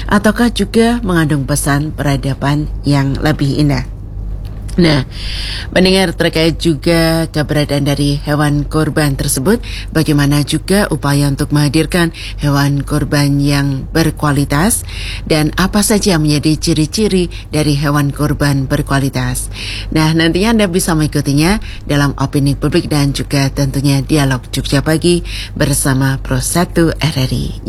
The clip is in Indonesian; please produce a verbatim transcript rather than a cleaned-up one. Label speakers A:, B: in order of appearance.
A: ataukah juga mengandung pesan peradaban yang lebih indah. Nah, mendengar terkait juga keberadaan dari hewan kurban tersebut, bagaimana juga upaya untuk menghadirkan hewan kurban yang berkualitas dan apa saja yang menjadi ciri-ciri dari hewan kurban berkualitas. Nah, nantinya Anda bisa mengikutinya dalam Opini Publik dan juga tentunya Dialog Jogja Pagi bersama Pro satu R R I.